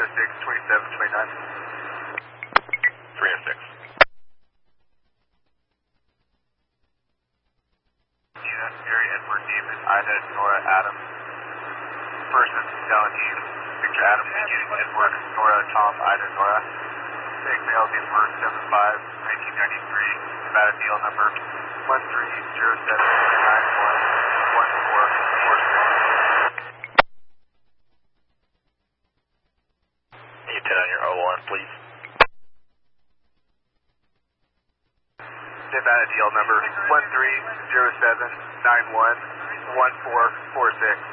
306. Gary Edward David, Ida Nora Adam. Person Valentine, Victor Adam Edward Nora Tom Ida Nora. Big male date of birth 7/5/1993. Nevada deal number 13079114446. Can you 10 on your O1, please? Nevada deal number 13079111446.